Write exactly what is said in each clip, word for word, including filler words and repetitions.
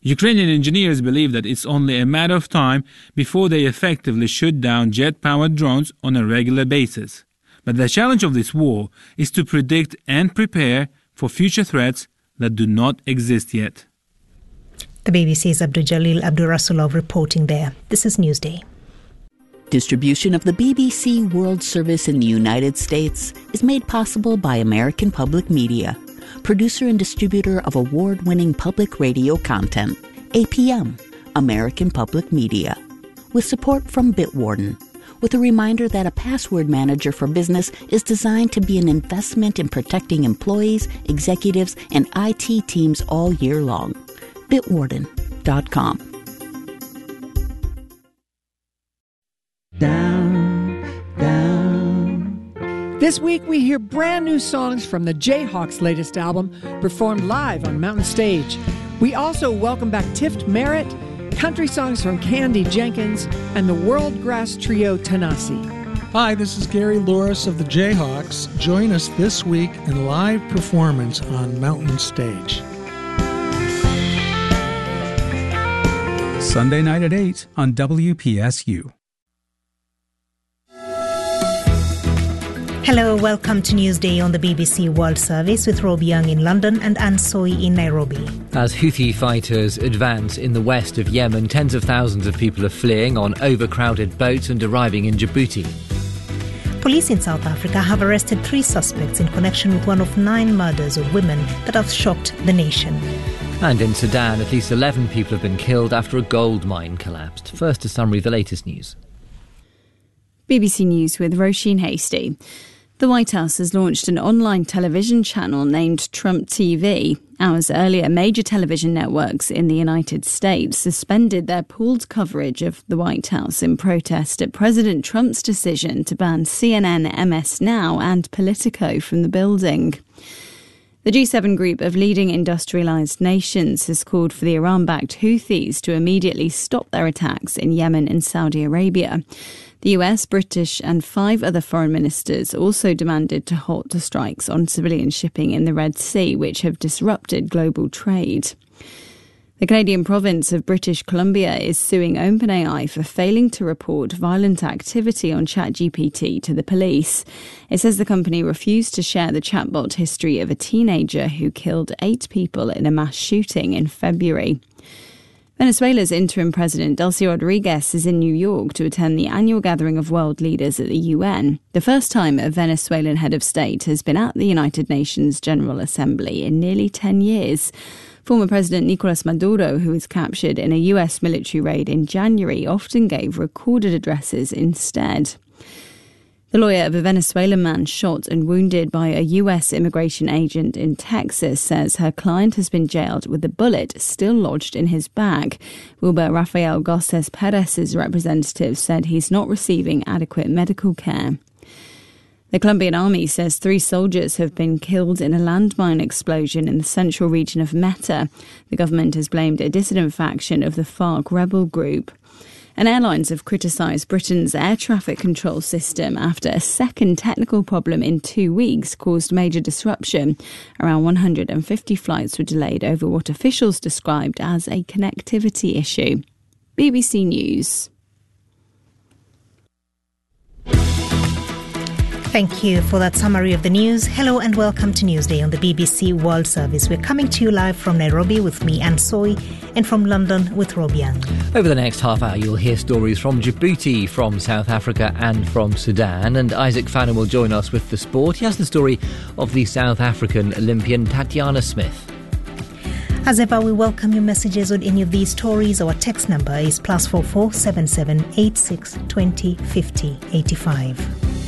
Ukrainian engineers believe that it's only a matter of time before they effectively shoot down jet-powered drones on a regular basis. But the challenge of this war is to predict and prepare for future threats that do not exist yet. The B B C's Abdul Jalil Abdurasulov reporting there. This is Newsday. Distribution of the B B C World Service in the United States is made possible by American Public Media, producer and distributor of award-winning public radio content, A P M, American Public Media, with support from Bitwarden, with a reminder that a password manager for business is designed to be an investment in protecting employees, executives, and I T teams all year long. Bitwarden dot com. Down, down. This week we hear brand new songs from the Jayhawks' latest album, performed live on Mountain Stage. We also welcome back Tift Merritt, country songs from Candy Jenkins, and the World Grass Trio Tanasi. Hi, this is Gary Louris of the Jayhawks. Join us this week in live performance on Mountain Stage. Sunday night at eight on W P S U. Hello, welcome to Newsday on the B B C World Service with Rob Young in London and Anne Soy in Nairobi. As Houthi fighters advance in the west of Yemen, tens of thousands of people are fleeing on overcrowded boats and arriving in Djibouti. Police in South Africa have arrested three suspects in connection with one of nine murders of women that have shocked the nation. And in Sudan, at least eleven people have been killed after a gold mine collapsed. First, a summary of the latest news. B B C News with Roisin Hasty. The White House has launched an online television channel named Trump T V. Hours earlier, major television networks in the United States suspended their pooled coverage of the White House in protest at President Trump's decision to ban C N N, M S Now and Politico from the building. The G seven group of leading industrialised nations has called for the Iran-backed Houthis to immediately stop their attacks in Yemen and Saudi Arabia. The U S, British and five other foreign ministers also demanded to halt the strikes on civilian shipping in the Red Sea, which have disrupted global trade. The Canadian province of British Columbia is suing OpenAI for failing to report violent activity on ChatGPT to the police. It says the company refused to share the chatbot history of a teenager who killed eight people in a mass shooting in February. Venezuela's interim president, Delcy Rodriguez, is in New York to attend the annual gathering of world leaders at the U N. The first time a Venezuelan head of state has been at the United Nations General Assembly in nearly ten years. Former President Nicolas Maduro, who was captured in a U S military raid in January, often gave recorded addresses instead. The lawyer of a Venezuelan man shot and wounded by a U S immigration agent in Texas says her client has been jailed with a bullet still lodged in his bag. Wilbur Rafael Garces Perez's representative said he's not receiving adequate medical care. The Colombian army says three soldiers have been killed in a landmine explosion in the central region of Meta. The government has blamed a dissident faction of the FARC rebel group. And airlines have criticised Britain's air traffic control system after a second technical problem in two weeks caused major disruption. Around one hundred fifty flights were delayed over what officials described as a connectivity issue. B B C News. Thank you for that summary of the news. Hello and welcome to Newsday on the B B C World Service. We're coming to you live from Nairobi with me, Anne Soy, and from London with Rob Young. Over the next half hour, you'll hear stories from Djibouti, from South Africa and from Sudan. And Isaac Fannin will join us with the sport. He has the story of the South African Olympian Tatiana Smith. As ever, we welcome your messages on any of these stories. Our text number is plus four four seven seven eight six twenty fifty eighty five.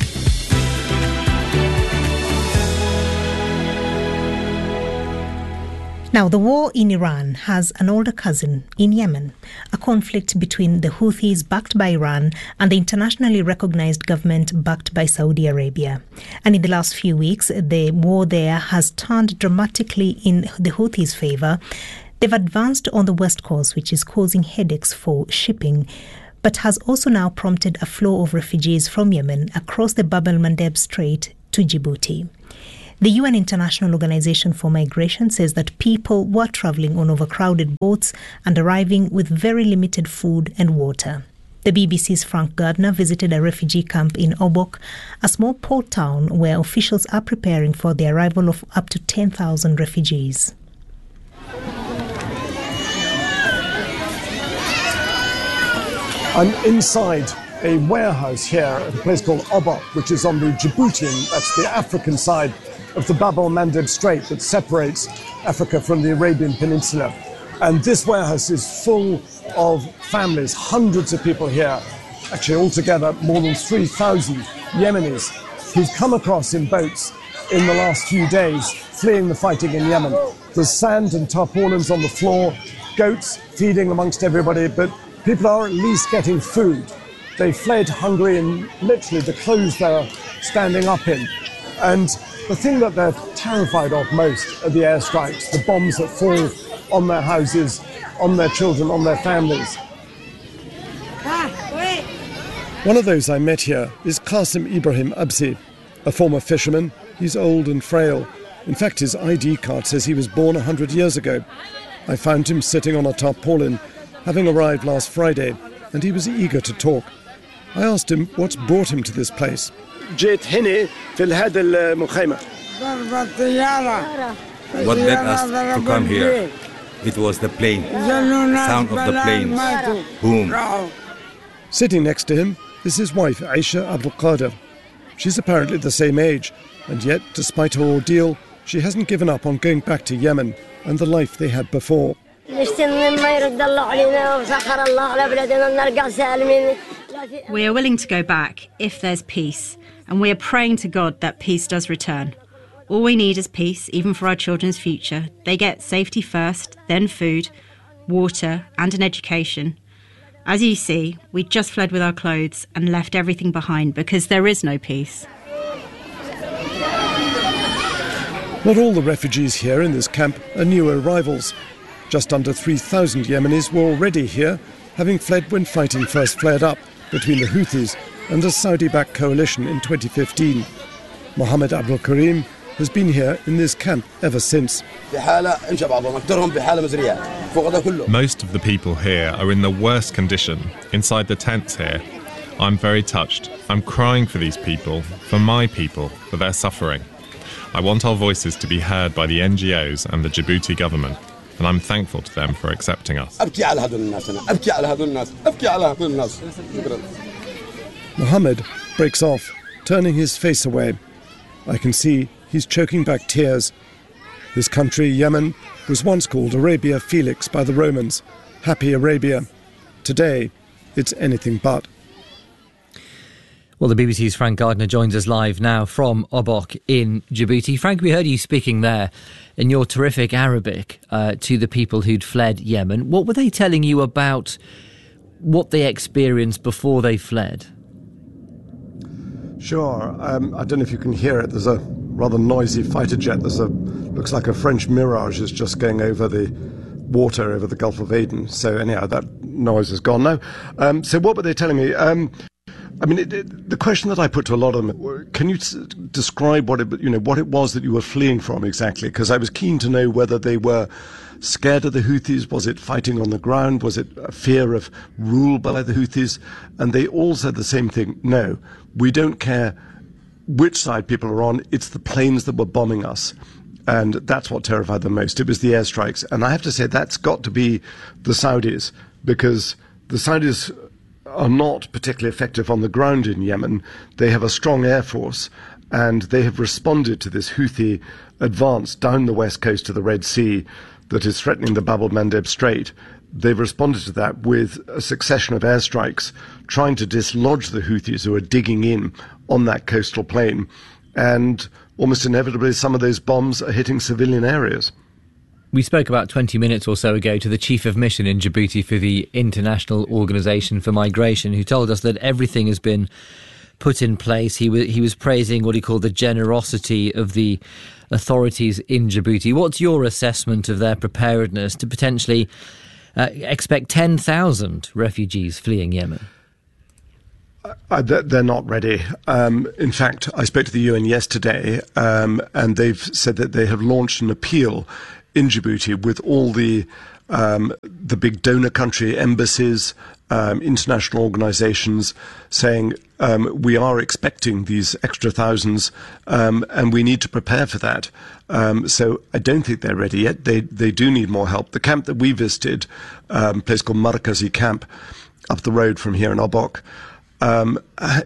Now, the war in Iran has an older cousin in Yemen, a conflict between the Houthis backed by Iran and the internationally recognized government backed by Saudi Arabia. And in the last few weeks, the war there has turned dramatically in the Houthis' favor. They've advanced on the west coast, which is causing headaches for shipping, but has also now prompted a flow of refugees from Yemen across the Bab el-Mandeb Strait to Djibouti. The U N International Organization for Migration says that people were travelling on overcrowded boats and arriving with very limited food and water. The B B C's Frank Gardner visited a refugee camp in Obok, a small port town where officials are preparing for the arrival of up to ten thousand refugees. I'm inside a warehouse here at a place called Obok, which is on the Djiboutian, that's the African side of the Bab el-Mandeb Strait that separates Africa from the Arabian Peninsula. And this warehouse is full of families, hundreds of people here, actually altogether more than three thousand Yemenis who've come across in boats in the last few days, fleeing the fighting in Yemen. There's sand and tarpaulins on the floor, goats feeding amongst everybody, but people are at least getting food. They fled hungry in literally the clothes they're standing up in. And the thing that they're terrified of most are the airstrikes, the bombs that fall on their houses, on their children, on their families. One of those I met here is Qasim Ibrahim Absi, a former fisherman. He's old and frail. In fact, his I D card says he was born a hundred years ago. I found him sitting on a tarpaulin, having arrived last Friday, and he was eager to talk. I asked him what's brought him to this place. جيت هنا في هذا المخيمة. What led us to come here? It was the plane, sound of the planes, boom. Sitting next to him is his wife, Aisha Abdul Qadir. She's apparently the same age, and yet, despite her ordeal, she hasn't given up on going back to Yemen and the life they had before. We are willing to go back if there's peace, and we are praying to God that peace does return. All we need is peace, even for our children's future. They get safety first, then food, water, and an education. As you see, we just fled with our clothes and left everything behind because there is no peace. Not all the refugees here in this camp are new arrivals. Just under three thousand Yemenis were already here, having fled when fighting first flared up between the Houthis and a Saudi-backed coalition in twenty fifteen. Mohammed Abdul Karim has been here in this camp ever since. Most of the people here are in the worst condition, inside the tents here. I'm very touched. I'm crying for these people, for my people, for their suffering. I want our voices to be heard by the N G Os and the Djibouti government, and I'm thankful to them for accepting us. Mohammed breaks off, turning his face away. I can see he's choking back tears. This country, Yemen, was once called Arabia Felix by the Romans, Happy Arabia. Today, it's anything but. Well, the B B C's Frank Gardner joins us live now from Obok in Djibouti. Frank, we heard you speaking there in your terrific Arabic uh, to the people who'd fled Yemen. What were they telling you about what they experienced before they fled? Sure. Um, I don't know if you can hear it. There's a rather noisy fighter jet. There's a looks like a French Mirage is just going over the water over the Gulf of Aden. So anyhow, that noise is gone now. Um, so what were they telling me? Um, I mean, it, it, the question that I put to a lot of them: can you s- describe what it, you know, what it was that you were fleeing from exactly? Because I was keen to know whether they were scared of the Houthis. Was it fighting on the ground? Was it a fear of rule by the Houthis? And they all said the same thing: no, we don't care which side people are on. It's the planes that were bombing us. And that's what terrified them most. It was the airstrikes. And I have to say that's got to be the Saudis, because the Saudis are not particularly effective on the ground in Yemen. They have a strong air force, and they have responded to this Houthi advance down the west coast of the Red Sea that is threatening the Bab el-Mandeb Strait. They've responded to that with a succession of airstrikes, trying to dislodge the Houthis who are digging in on that coastal plain. And almost inevitably, some of those bombs are hitting civilian areas. We spoke about twenty minutes or so ago to the chief of mission in Djibouti for the International Organization for Migration, who told us that everything has been put in place. He was, he was praising what he called the generosity of the authorities in Djibouti. What's your assessment of their preparedness to potentially uh, expect ten thousand refugees fleeing Yemen? Uh, they're not ready. Um, in fact, I spoke to the U N yesterday, um, and they've said that they have launched an appeal in Djibouti with all the um, the big donor country embassies, um, international organizations, saying um, we are expecting these extra thousands, um, and we need to prepare for that. Um, so I don't think they're ready yet. They they do need more help. The camp that we visited, um, a place called Markazi Camp, up the road from here in Obok, Um,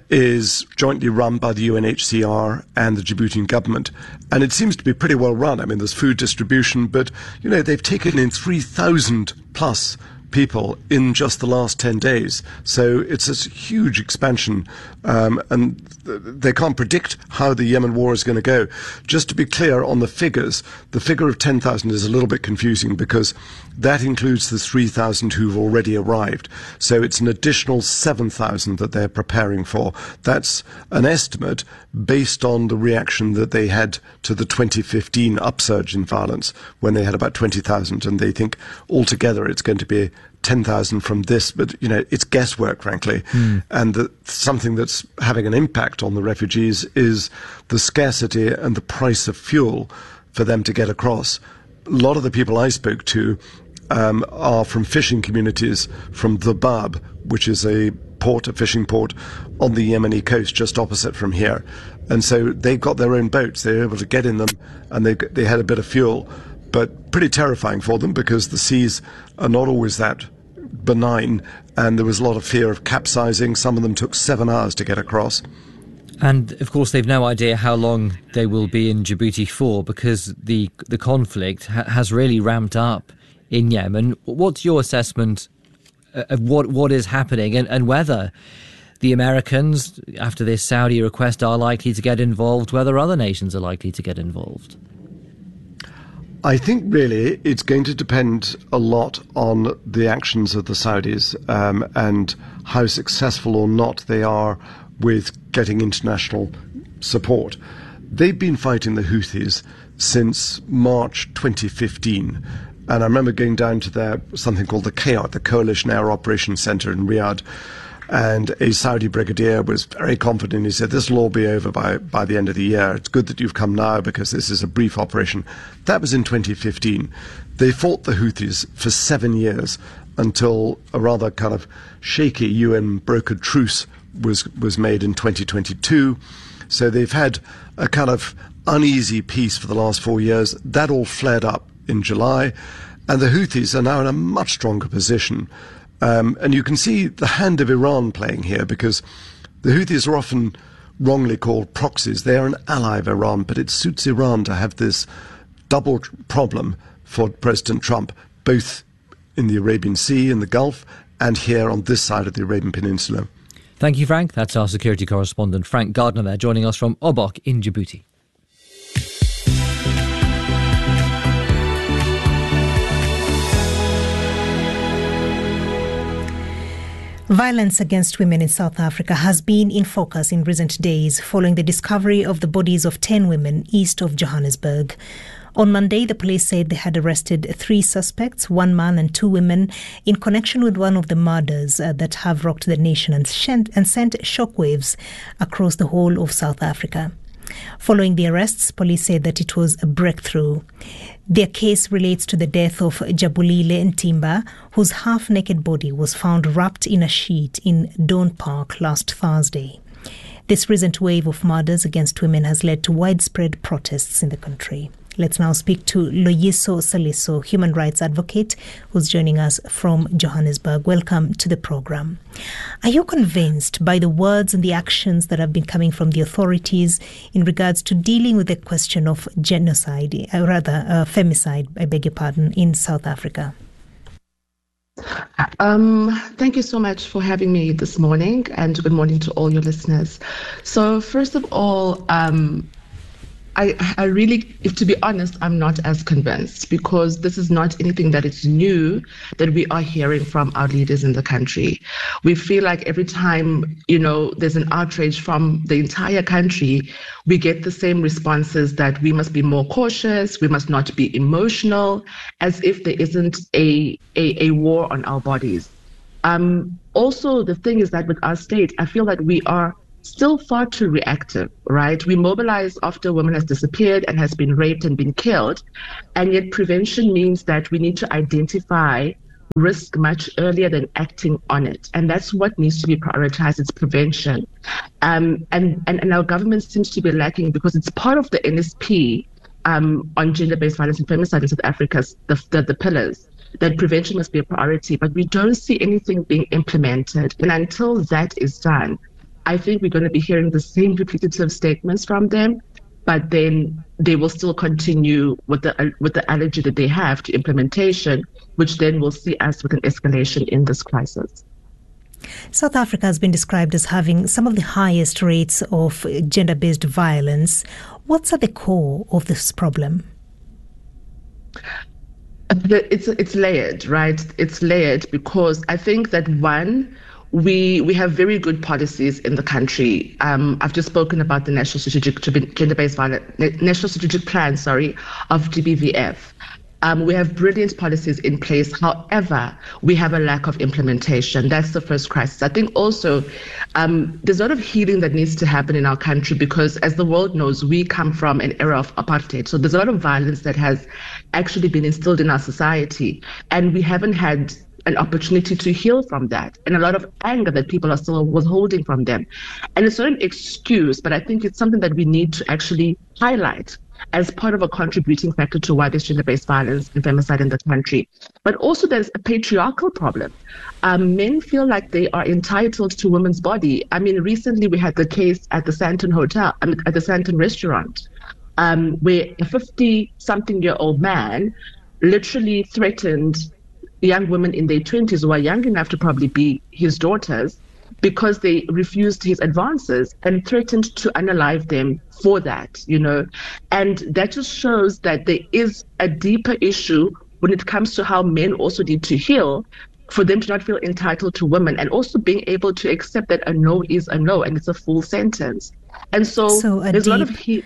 is jointly run by the U N H C R and the Djiboutian government. And it seems to be pretty well run. I mean, there's food distribution, but, you know, they've taken in three thousand plus people in just the last ten days. So it's a huge expansion, um, and they can't predict how the Yemen war is going to go. Just to be clear on the figures, the figure of ten thousand is a little bit confusing because that includes the three thousand who've already arrived. So it's an additional seven thousand that they're preparing for. That's an estimate based on the reaction that they had to the twenty fifteen upsurge in violence when they had about twenty thousand, and they think altogether it's going to be ten thousand from this, but, you know, it's guesswork, frankly. Mm. And the, something that's having an impact on the refugees is the scarcity and the price of fuel for them to get across. A lot of the people I spoke to um, are from fishing communities from the Bab, which is a port, a fishing port on the Yemeni coast just opposite from here. And so they've got their own boats. They're able to get in them, and they they had a bit of fuel. But pretty terrifying for them because the seas are not always that benign, and there was a lot of fear of capsizing. Some of them took seven hours to get across. And, of course, they've no idea how long they will be in Djibouti for because the the conflict ha- has really ramped up in Yemen. What's your assessment of what, what is happening and, and whether the Americans, after this Saudi request, are likely to get involved, whether other nations are likely to get involved? I think really it's going to depend a lot on the actions of the Saudis um, and how successful or not they are with getting international support. They've been fighting the Houthis since March twenty fifteen. And I remember going down to their something called the K A O T, the Coalition Air Operations Center in Riyadh. And a Saudi brigadier was very confident. He said, this will all be over by, by the end of the year. It's good that you've come now because this is a brief operation. That was in twenty fifteen. They fought the Houthis for seven years until a rather kind of shaky U N brokered truce was, was made in twenty twenty-two. So they've had a kind of uneasy peace for the last four years. That all flared up in July. And the Houthis are now in a much stronger position. Um, and you can see the hand of Iran playing here because the Houthis are often wrongly called proxies. They are an ally of Iran, but it suits Iran to have this double problem for President Trump, both in the Arabian Sea, in the Gulf, and here on this side of the Arabian Peninsula. Thank you, Frank. That's our security correspondent, Frank Gardner, there, joining us from Obok in Djibouti. Violence against women in South Africa has been in focus in recent days following the discovery of the bodies of ten women east of Johannesburg. On Monday, the police said they had arrested three suspects, one man and two women, in connection with one of the murders uh, that have rocked the nation and, sent, and sent shockwaves across the whole of South Africa. Following the arrests, police said that it was a breakthrough. Their case relates to the death of Jabulile Ntimba, whose half-naked body was found wrapped in a sheet in Dawn Park last Thursday. This recent wave of murders against women has led to widespread protests in the country. Let's now speak to Loyiso Saliso, human rights advocate, who's joining us from Johannesburg. Welcome to the program. Are you convinced by the words and the actions that have been coming from the authorities in regards to dealing with the question of genocide, or rather uh, femicide, I beg your pardon, in South Africa? Um, thank you so much for having me this morning, and good morning to all your listeners. So first of all, um, I, I really, if to be honest, I'm not as convinced because this is not anything that is new that we are hearing from our leaders in the country. We feel like every time, you know, there's an outrage from the entire country, we get the same responses that we must be more cautious, we must not be emotional, as if there isn't a, a, a war on our bodies. Um, also, the thing is that with our state, I feel that we are still far too reactive, right? We mobilize after a woman has disappeared and has been raped and been killed, and yet prevention means that we need to identify risk much earlier than acting on it. And that's what needs to be prioritized, it's prevention. Um, and, and, and our government seems to be lacking because it's part of the N S P um, on gender-based violence and femicide in South Africa's, the, the, the pillars, that prevention must be a priority, but we don't see anything being implemented. And until that is done, I think we're going to be hearing the same repetitive statements from them, but then they will still continue with the with the allergy that they have to implementation, which then will see us with an escalation in this crisis. South Africa has been described as having some of the highest rates of gender-based violence. What's at the core of this problem? It's it's layered, right? It's layered because I think that one, we we have very good policies in the country. Um, I've just spoken about the National Strategic Gender-Based Violence National Strategic Plan, sorry, of G B V F. Um, we have brilliant policies in place. However, we have a lack of implementation. That's the first crisis. I think also um, there's a lot of healing that needs to happen in our country because, as the world knows, we come from an era of apartheid. So there's a lot of violence that has actually been instilled in our society, and we haven't had an opportunity to heal from that, and a lot of anger that people are still withholding from them. And it's not an excuse, but I think it's something that we need to actually highlight as part of a contributing factor to why there's gender-based violence and femicide in the country. But also there's a patriarchal problem. Um, men feel like they are entitled to women's body. I mean, recently we had the case at the Sandton Hotel, I mean, at the Sandton restaurant, um, where a fifty-something-year-old man literally threatened young women in their twenties who are young enough to probably be his daughters because they refused his advances and threatened to unalive them for that, you know. And that just shows that there is a deeper issue when it comes to how men also need to heal for them to not feel entitled to women, and also being able to accept that a no is a no and it's a full sentence. And so, so a there's deep, a lot of he-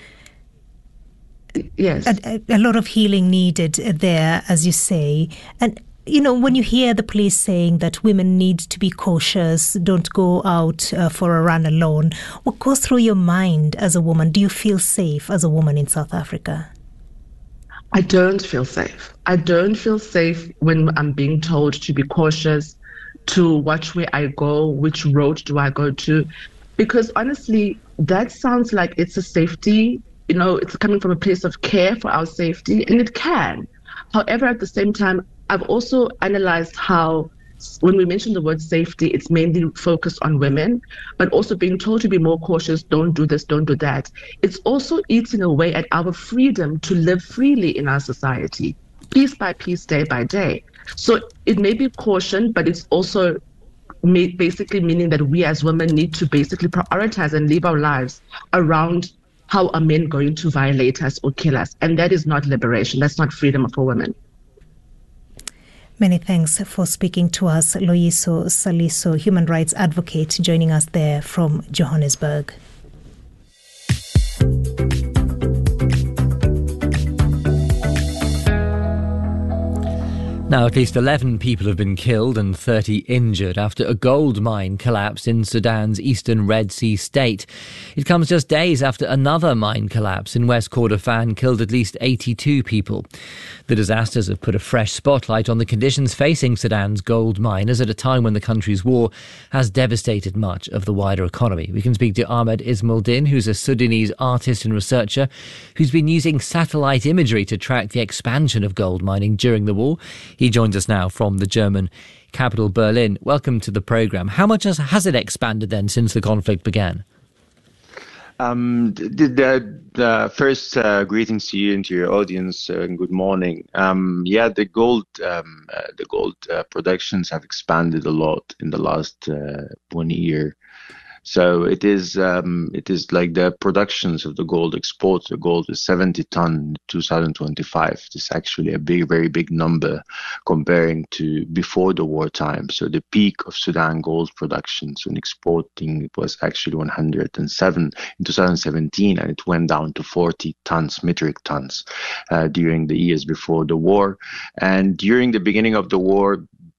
yes, a, a lot of healing needed there, as you say. And you know, when you hear the police saying that women need to be cautious, don't go out uh, for a run alone, what goes through your mind as a woman? Do you feel safe as a woman in South Africa? I don't feel safe. I don't feel safe when I'm being told to be cautious, to watch where I go, which road do I go to, because honestly, that sounds like it's a safety, you know, it's coming from a place of care for our safety, and it can. However, at the same time, I've also analyzed how when we mention the word safety, it's mainly focused on women, but also being told to be more cautious, don't do this, don't do that. It's also eating away at our freedom to live freely in our society, piece by piece, day by day. So it may be caution, but it's also may, basically meaning that we as women need to basically prioritize and live our lives around how are men going to violate us or kill us. And that is not liberation. That's not freedom for women. Many thanks for speaking to us, Loyiso Saliso, human rights advocate, joining us there from Johannesburg. Now, at least eleven people have been killed and thirty injured after a gold mine collapsed in Sudan's eastern Red Sea state. It comes just days after another mine collapse in West Kordofan killed at least eighty-two people. The disasters have put a fresh spotlight on the conditions facing Sudan's gold miners at a time when the country's war has devastated much of the wider economy. We can speak to Ahmed Ismaildin, who's a Sudanese artist and researcher who's been using satellite imagery to track the expansion of gold mining during the war. He joins us now from the German capital, Berlin. Welcome to the programme. How much has, has it expanded then since the conflict began? Um, the, the, the first uh, greetings to you and to your audience, uh, and good morning. Um, yeah, the gold, um, uh, the gold uh, productions have expanded a lot in the last uh, one year. So it is, um, it is like the productions of the gold exports. The gold is seventy ton in two thousand twenty-five. It's actually a big, very big number comparing to before the wartime. So the peak of Sudan gold productions when exporting was actually one hundred seven in two thousand seventeen, and it went down to forty tons, metric tons, uh, during the years before the war. And during the beginning of the war,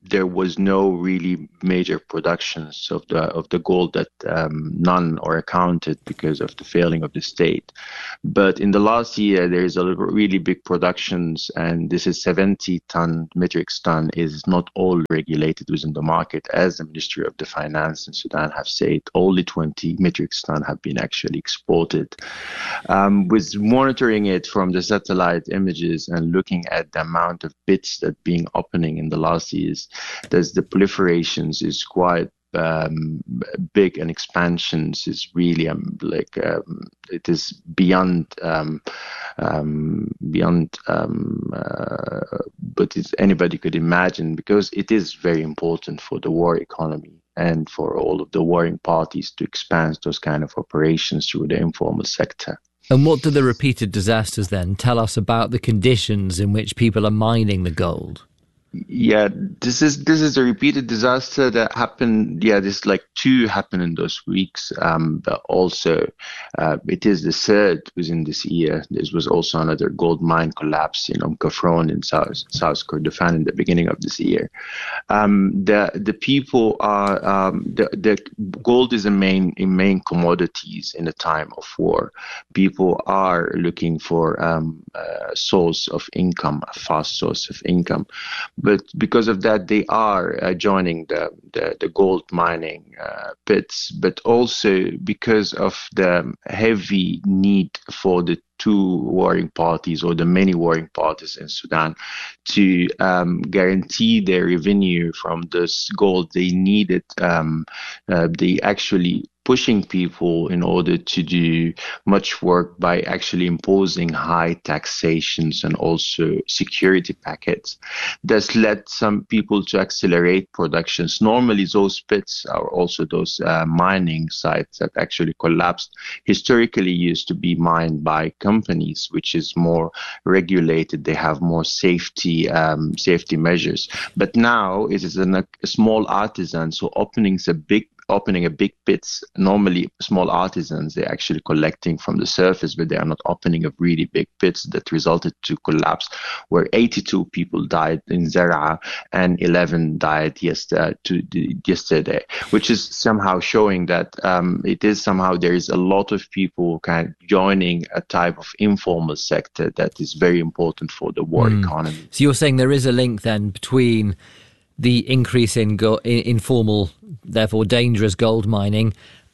there was no really major productions of the of the gold, that um, none are accounted because of the failing of the state. But in the last year, there is a really big productions, and this is seventy ton metric ton is not all regulated within the market, as the Ministry of the Finance in Sudan have said. Only twenty metric ton have been actually exported. Um, with monitoring it from the satellite images and looking at the amount of bits that being opening in the last years, there's the proliferations is quite um, big, and expansions is really um, like um, it is beyond um, um, beyond um, uh, but it's, anybody could imagine, because it is very important for the war economy and for all of the warring parties to expand those kind of operations through the informal sector. And what do the repeated disasters then tell us about the conditions in which people are mining the gold? Yeah, this is this is a repeated disaster that happened. Yeah, this like two happened in those weeks. Um, but also, uh, it is the third within this year. There was also another gold mine collapse in Umm Kafron in South South Kordofan in the beginning of this year. Um, the the people are um, the the gold is a main a main commodities in a time of war. People are looking for um, a source of income, a fast source of income. But because of that, they are uh, joining the, the, the gold mining uh, pits, but also because of the heavy need for the two warring parties, or the many warring parties in Sudan, to um, guarantee their revenue from this gold. They needed, um, uh, they actually pushing people in order to do much work by actually imposing high taxations and also security packets. That's led some people to accelerate productions. Normally, those pits are also those uh, mining sites that actually collapsed. Historically, used to be mined by companies, which is more regulated. They have more safety um, safety measures. But now it is an, a small artisan, so opening a big opening a big pits. Normally, small artisans, they're actually collecting from the surface, but they are not opening a really big pits that resulted to collapse, where eighty-two people died in Zara and eleven died yesterday, to the, yesterday, which is somehow showing that um, it is somehow there is a lot of people kind of joining a type of informal sector that is very important for the war mm. economy. So you're saying there is a link then between the increase in, go- in informal, therefore dangerous gold mining,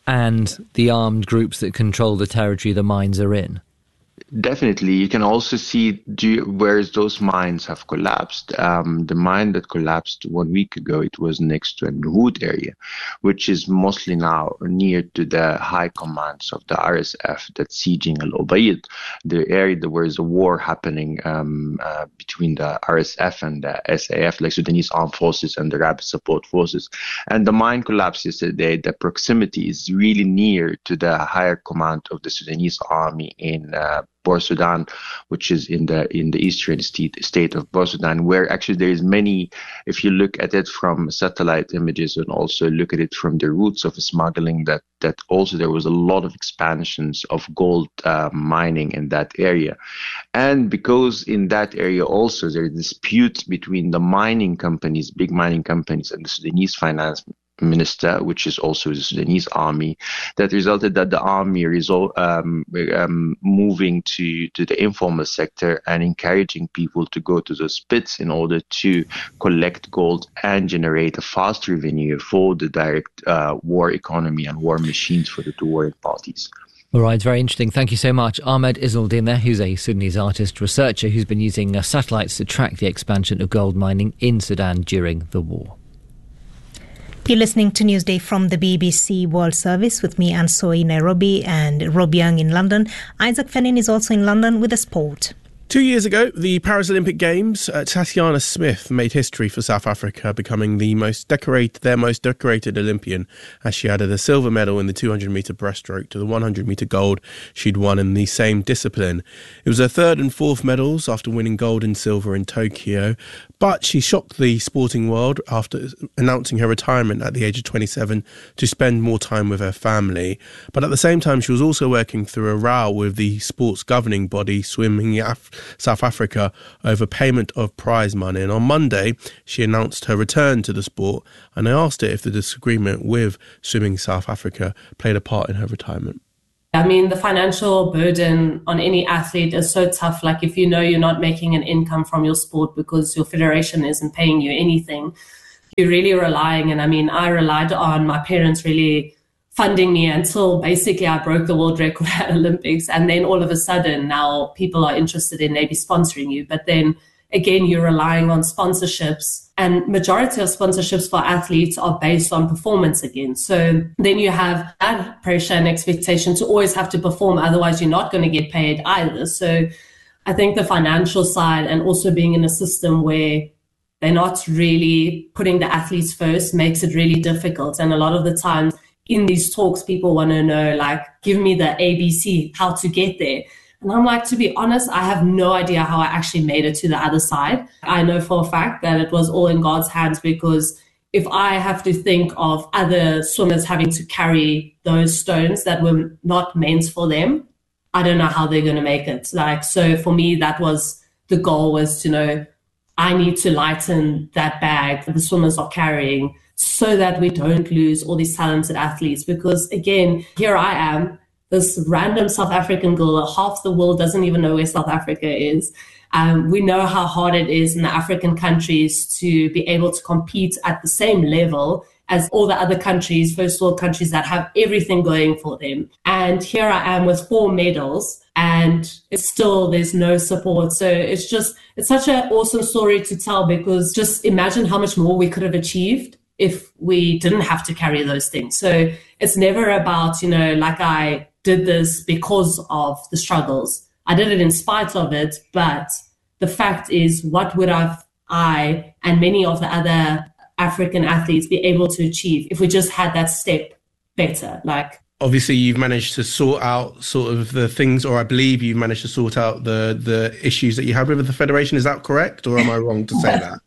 and the armed groups that control the territory the mines are in? Definitely. You can also see do, where those mines have collapsed. Um, the mine that collapsed one week ago, it was next to a Nuhud area, which is mostly now near to the high commands of the R S F that's sieging Al Ubaid, the area where there's a war happening um, uh, between the R S F and the S A F, like Sudanese Armed Forces and the Rapid Support Forces. And the mine collapsed yesterday. The proximity is really near to the higher command of the Sudanese army in uh, Bor Sudan, which is in the in the eastern state, state of Bor Sudan, where actually there is many, if you look at it from satellite images and also look at it from the roots of smuggling, that that also there was a lot of expansions of gold uh, mining in that area. And because in that area also there is dispute between the mining companies, big mining companies, and the Sudanese finance minister, which is also the Sudanese army, that resulted that the army resol- um, um, moving to, to the informal sector and encouraging people to go to those pits in order to collect gold and generate a fast revenue for the direct uh, war economy and war machines for the two warring parties. All right, very interesting. Thank you so much. Ahmed Izzeldin there, who's a Sudanese artist researcher who's been using uh, satellites to track the expansion of gold mining in Sudan during the war. You're listening to Newsday from the B B C World Service with me, Anne Soy, in Nairobi, and Rob Young in London. Isaac Fennin is also in London with the sport. Two years ago, the Paris Olympic Games, uh, Tatiana Smith made history for South Africa, becoming the most decorated, their most decorated Olympian, as she added a silver medal in the two hundred metre breaststroke to the one hundred metre gold she'd won in the same discipline. It was her third and fourth medals after winning gold and silver in Tokyo, but she shocked the sporting world after announcing her retirement at the age of twenty-seven to spend more time with her family. But at the same time, she was also working through a row with the sports governing body, Swimming Af- South Africa over payment of prize money. And on Monday, she announced her return to the sport, and I asked her if the disagreement with Swimming South Africa played a part in her retirement. I mean, the financial burden on any athlete is so tough. Like, if you know you're not making an income from your sport because your federation isn't paying you anything, you're really relying. And I mean, I relied on my parents really funding me until basically I broke the world record at Olympics. And then all of a sudden now people are interested in maybe sponsoring you. But then again, you're relying on sponsorships, and majority of sponsorships for athletes are based on performance again. So then you have that pressure and expectation to always have to perform. Otherwise you're not going to get paid either. So I think the financial side, and also being in a system where they're not really putting the athletes first, makes it really difficult. And a lot of the time in these talks, people want to know, like, give me the A B C, how to get there. And I'm like, to be honest, I have no idea how I actually made it to the other side. I know for a fact that it was all in God's hands, because if I have to think of other swimmers having to carry those stones that were not meant for them, I don't know how they're going to make it. Like, so for me, that was the goal, was to know I need to lighten that bag that the swimmers are carrying so that we don't lose all these talented athletes. Because again, here I am, this random South African girl, half the world doesn't even know where South Africa is. Um, we know how hard it is in the African countries to be able to compete at the same level as all the other countries, first world countries that have everything going for them. And here I am with four medals, and it's still, there's no support. So it's just, it's such an awesome story to tell, because just imagine how much more we could have achieved if we didn't have to carry those things. So it's never about, you know, like I did this because of the struggles. I did it in spite of it, but the fact is, what would have I and many of the other African athletes be able to achieve if we just had that step better? Like, obviously you've managed to sort out sort of the things, or I believe you've managed to sort out the the issues that you had with the federation. Is that correct, or am I wrong to say that?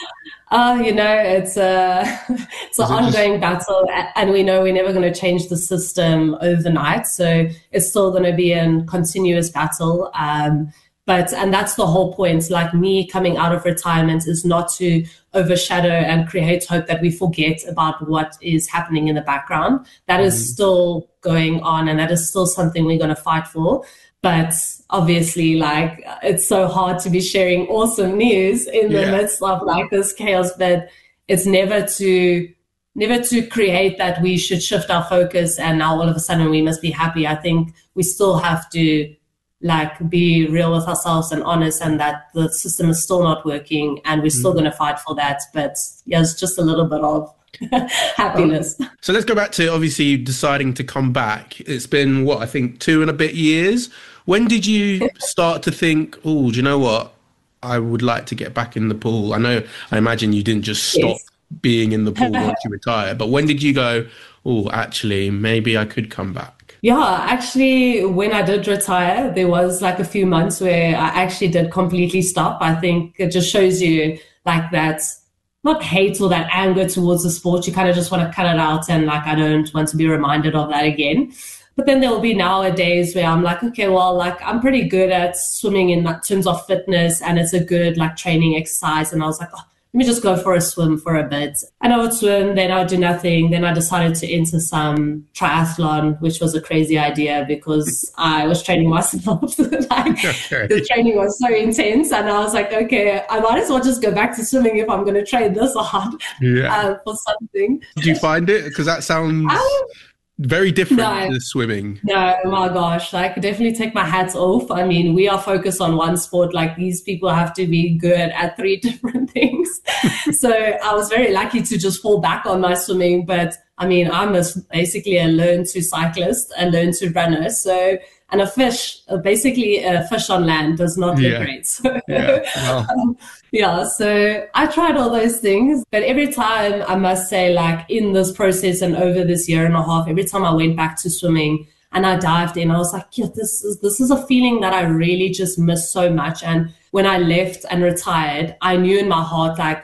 Uh, you know, it's a, it's an ongoing just... battle, and we know we're never going to change the system overnight. So it's still going to be a continuous battle. Um, but, and that's the whole point. Like, me coming out of retirement is not to overshadow and create hope that we forget about what is happening in the background. That mm-hmm. is still going on, and that is still something we're going to fight for. But obviously, like, it's so hard to be sharing awesome news in the yeah. midst of like this chaos, but it's never to, never to create that we should shift our focus and now all of a sudden we must be happy. I think we still have to like be real with ourselves and honest, and that the system is still not working, and we're still mm. going to fight for that. But yeah, it's just a little bit of happiness. Um, so let's go back to obviously deciding to come back. It's been what, I think two and a bit years. When did you start to think, oh, do you know what, I would like to get back in the pool? I know, I imagine you didn't just stop yes. being in the pool once you retire, but when did you go, oh, actually maybe I could come back? Yeah, actually, when I did retire, there was like a few months where I actually did completely stop. I think it just shows you like that, not hate or that anger towards the sport. You kind of just want to cut it out, and like, I don't want to be reminded of that again. But then there will be nowadays where I'm like, okay, well, like, I'm pretty good at swimming in terms of fitness, and it's a good like training exercise. And I was like, oh, let me just go for a swim for a bit. And I would swim, then I would do nothing. Then I decided to enter some triathlon, which was a crazy idea because I was training myself. like okay. The training was so intense. And I was like, okay, I might as well just go back to swimming if I'm going to train this hard yeah. uh, for something. Did you find it? Because that sounds... Um, very different no, to swimming. No, my gosh, like, definitely take my hats off. I mean, we are focused on one sport. Like, these people have to be good at three different things. So I was very lucky to just fall back on my swimming. But I mean, I'm a, basically a learn to cyclist, a learn to runner. So, and a fish, basically a fish on land does not look yeah. great. So, yeah. Well. um, yeah, so I tried all those things, but every time, I must say, like, in this process and over this year and a half, every time I went back to swimming and I dived in, I was like, yeah, this is this is a feeling that I really just miss so much. And when I left and retired, I knew in my heart, like,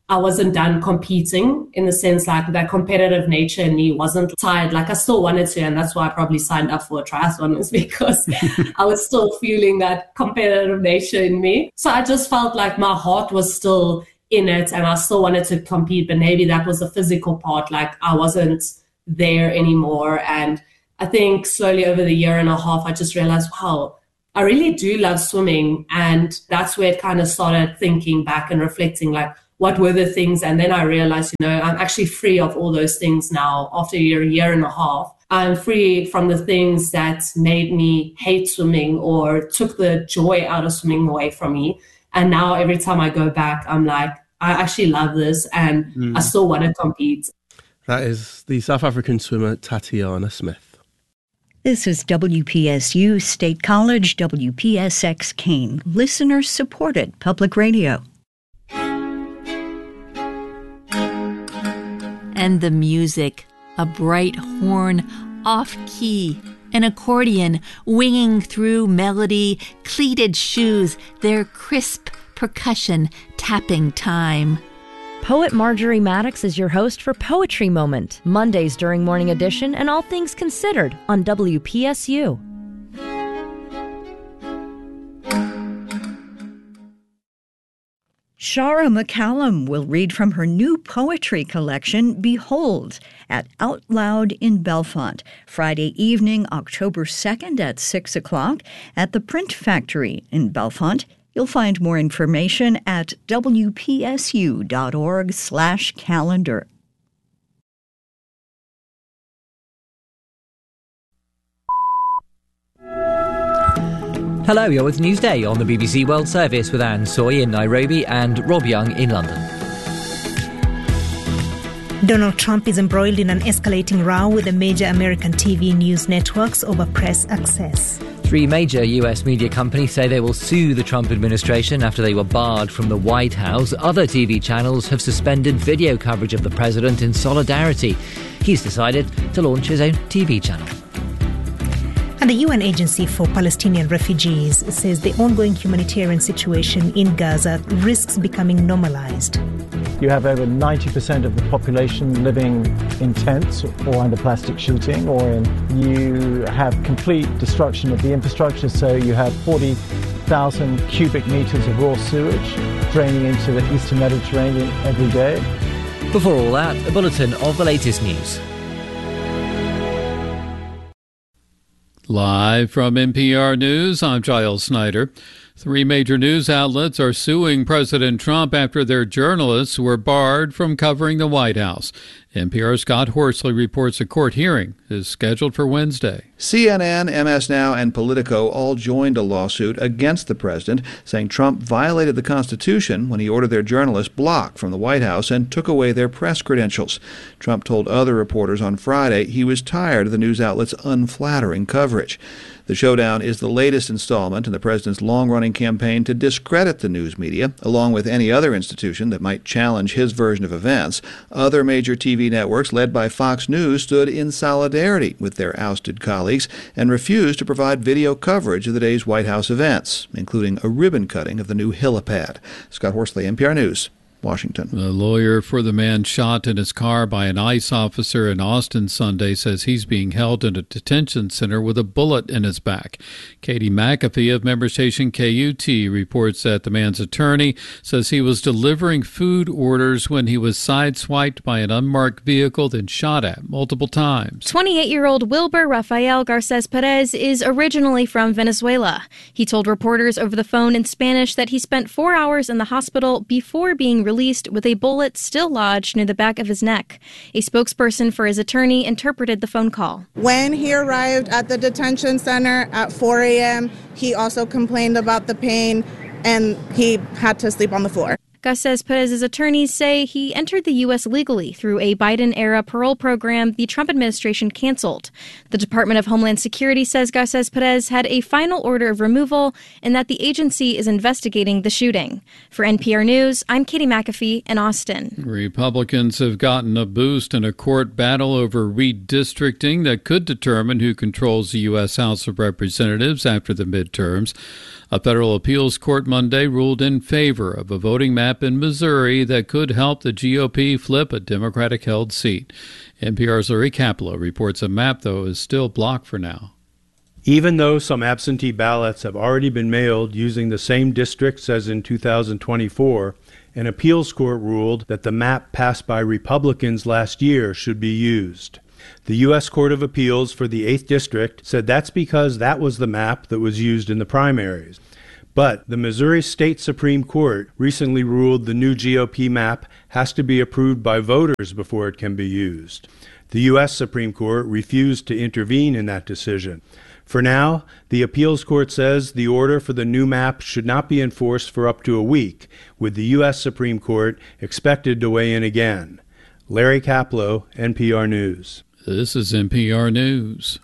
I wasn't done competing, in the sense like that competitive nature in me wasn't tired. Like I still wanted to, and that's why I probably signed up for a triathlon, was because I was still feeling that competitive nature in me. So I just felt like my heart was still in it and I still wanted to compete, but maybe that was the physical part. Like I wasn't there anymore. And I think slowly over the year and a half, I just realized, wow, I really do love swimming. And that's where it kind of started thinking back and reflecting, like, what were the things? And then I realized, you know, I'm actually free of all those things now. After a year, a year and a half, I'm free from the things that made me hate swimming or took the joy out of swimming away from me. And now every time I go back, I'm like, I actually love this and mm. I still want to compete. That is the South African swimmer Tatiana Smith. This is W P S U State College, W P S X Kane, listener-supported public radio. And the music, a bright horn off-key, an accordion winging through melody, cleated shoes, their crisp percussion tapping time. Poet Marjorie Maddox is your host for Poetry Moment, Mondays during Morning Edition and All Things Considered on W P S U. Shara McCallum will read from her new poetry collection, Behold, at Out Loud in Bellefonte, Friday evening, October second at six o'clock at the Print Factory in Bellefonte. You'll find more information at W P S U dot org slash calendar. Hello, you're with Newsday on the B B C World Service with Anne Soy in Nairobi and Rob Young in London. Donald Trump is embroiled in an escalating row with the major American T V news networks over press access. Three major U S media companies say they will sue the Trump administration after they were barred from the White House. Other T V channels have suspended video coverage of the president in solidarity. He's decided to launch his own T V channel. And the U N Agency for Palestinian Refugees says the ongoing humanitarian situation in Gaza risks becoming normalized. You have over ninety percent of the population living in tents or under plastic sheeting, or in, you have complete destruction of the infrastructure. So you have forty thousand cubic meters of raw sewage draining into the eastern Mediterranean every day. Before all that, a bulletin of the latest news. Live from N P R News, I'm Giles Snyder. Three major news outlets are suing President Trump after their journalists were barred from covering the White House. N P R's Scott Horsley reports a court hearing is scheduled for Wednesday. C N N, M S Now, and Politico all joined a lawsuit against the president, saying Trump violated the Constitution when he ordered their journalists blocked from the White House and took away their press credentials. Trump told other reporters on Friday he was tired of the news outlet's unflattering coverage. The showdown is the latest installment in the president's long-running campaign to discredit the news media, along with any other institution that might challenge his version of events. Other major T V networks, led by Fox News, stood in solidarity with their ousted colleagues and refused to provide video coverage of the day's White House events, including a ribbon cutting of the new helipad. Scott Horsley, N P R News, Washington. The lawyer for the man shot in his car by an ICE officer in Austin Sunday says he's being held in a detention center with a bullet in his back. Katie McAfee of member station K U T reports that the man's attorney says he was delivering food orders when he was sideswiped by an unmarked vehicle, then shot at multiple times. twenty-eight-year-old Wilber Rafael Garces Perez is originally from Venezuela. He told reporters over the phone in Spanish that he spent four hours in the hospital before being released with a bullet still lodged near the back of his neck. A spokesperson for his attorney interpreted the phone call. When he arrived at the detention center at four a.m., he also complained about the pain and he had to sleep on the floor. Garces Perez's attorneys say he entered the U S legally through a Biden-era parole program the Trump administration canceled. The Department of Homeland Security says Garces Perez had a final order of removal and that the agency is investigating the shooting. For N P R News, I'm Katie McAfee in Austin. Republicans have gotten a boost in a court battle over redistricting that could determine who controls the U S House of Representatives after the midterms. A federal appeals court Monday ruled in favor of a voting map map in Missouri that could help the G O P flip a Democratic-held seat. N P R's Larry Kaplow reports a map, though, is still blocked for now. Even though some absentee ballots have already been mailed using the same districts as in two thousand twenty-four, an appeals court ruled that the map passed by Republicans last year should be used. The U S Court of Appeals for the eighth District said that's because that was the map that was used in the primaries. But the Missouri State Supreme Court recently ruled the new G O P map has to be approved by voters before it can be used. The U S Supreme Court refused to intervene in that decision. For now, the appeals court says the order for the new map should not be enforced for up to a week, with the U S Supreme Court expected to weigh in again. Larry Kaplow, N P R News. This is N P R News.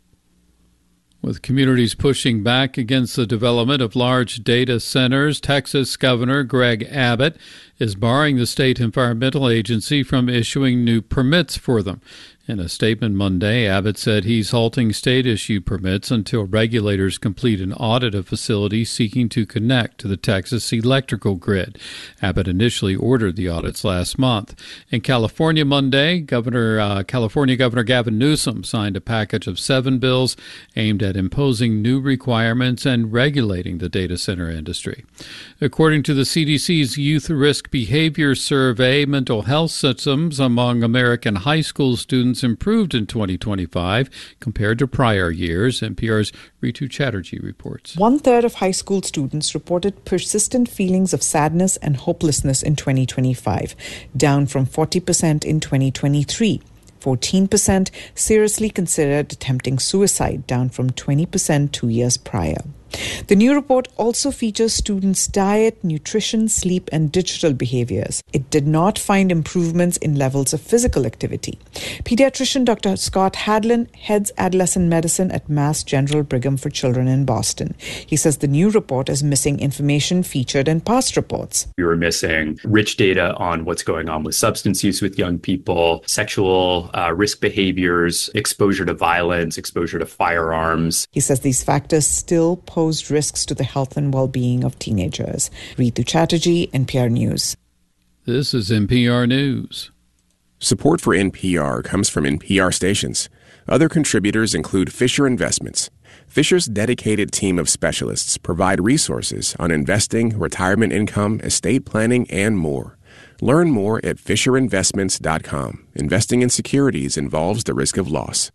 With communities pushing back against the development of large data centers, Texas Governor Greg Abbott is barring the state environmental agency from issuing new permits for them. In a statement Monday, Abbott said he's halting state-issue permits until regulators complete an audit of facilities seeking to connect to the Texas electrical grid. Abbott initially ordered the audits last month. In California Monday, Governor uh, California Governor Gavin Newsom signed a package of seven bills aimed at imposing new requirements and regulating the data center industry. According to the C D C's Youth Risk Behavior Survey, mental health symptoms among American high school students improved in twenty twenty-five compared to prior years. N P R's Ritu Chatterjee reports. One-third of high school students reported persistent feelings of sadness and hopelessness in twenty twenty-five, down from forty percent in twenty twenty-three. fourteen percent seriously considered attempting suicide, down from twenty percent two years prior. The new report also features students' diet, nutrition, sleep, and digital behaviors. It did not find improvements in levels of physical activity. Pediatrician Doctor Scott Hadlin heads adolescent medicine at Mass General Brigham for Children in Boston. He says the new report is missing information featured in past reports. We were missing rich data on what's going on with substance use with young people, sexual uh, risk behaviors, exposure to violence, exposure to firearms. He says these factors still pose risks to the health and well-being of teenagers. Ritu Chatterjee, N P R News. This is N P R News. Support for N P R comes from N P R stations. Other contributors include Fisher Investments. Fisher's dedicated team of specialists provide resources on investing, retirement income, estate planning, and more. Learn more at fisher investments dot com. Investing in securities involves the risk of loss.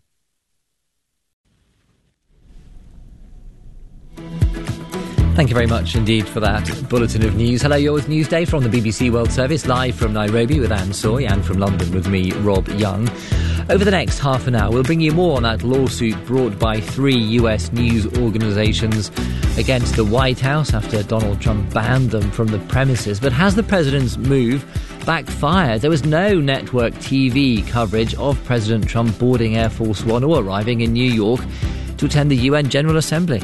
Thank you very much indeed for that bulletin of news. Hello, you're with Newsday from the B B C World Service, live from Nairobi with Anne Soy, and from London with me, Rob Young. Over the next half an hour, we'll bring you more on that lawsuit brought by three U S news organisations against the White House after Donald Trump banned them from the premises. But has the president's move backfired? There was no network T V coverage of President Trump boarding Air Force One or arriving in New York to attend the U N General Assembly.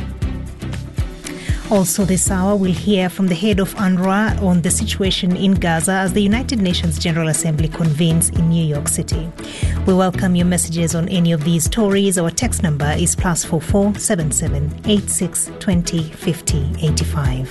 Also this hour, we'll hear from the head of UNRWA on the situation in Gaza as the United Nations General Assembly convenes in New York City. We welcome your messages on any of these stories. Our text number is plus four four seven seven eight six twenty fifty eighty five.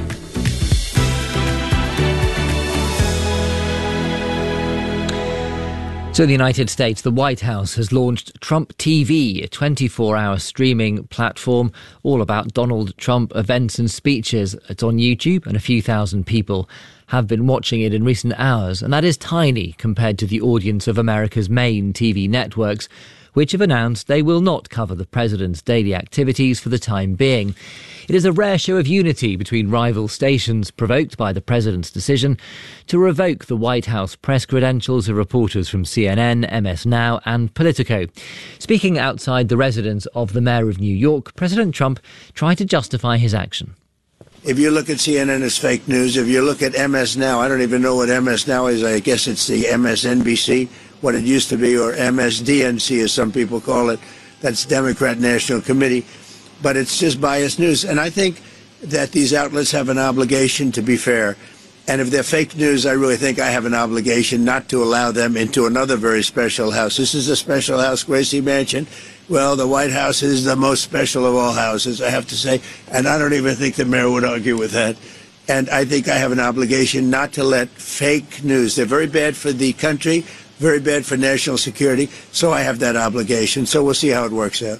So in the United States, the White House has launched Trump T V, a twenty-four hour streaming platform all about Donald Trump events and speeches. It's on YouTube, and a few thousand people have been watching it in recent hours. And that is tiny compared to the audience of America's main T V networks, which have announced they will not cover the president's daily activities for the time being. It is a rare show of unity between rival stations provoked by the president's decision to revoke the White House press credentials of reporters from C N N, M S Now and Politico. Speaking outside the residence of the mayor of New York, President Trump tried to justify his action. If you look at C N N as fake news, if you look at M S Now, I don't even know what M S Now is. I guess it's the M S N B C, what it used to be, or M S D N C as some people call it. That's Democrat National Committee. But it's just biased news. And I think that these outlets have an obligation to be fair. And if they're fake news, I really think I have an obligation not to allow them into another very special house. This is a special house, Gracie Mansion. Well, the White House is the most special of all houses, I have to say. And I don't even think the mayor would argue with that. And I think I have an obligation not to let fake news, they're very bad for the country, very bad for national security, so I have that obligation. So we'll see how it works out.